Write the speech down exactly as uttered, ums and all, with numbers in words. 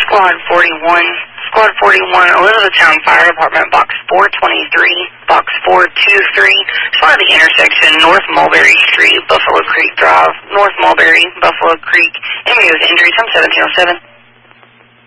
Squad forty-one. Squad forty-one, Elizabethtown Fire Department, Box four twenty-three, Box four twenty-three. Spot the intersection, North Mulberry Street, Buffalo Creek Drive, North Mulberry, Buffalo Creek. Enemy with injuries, I'm seventeen oh seven.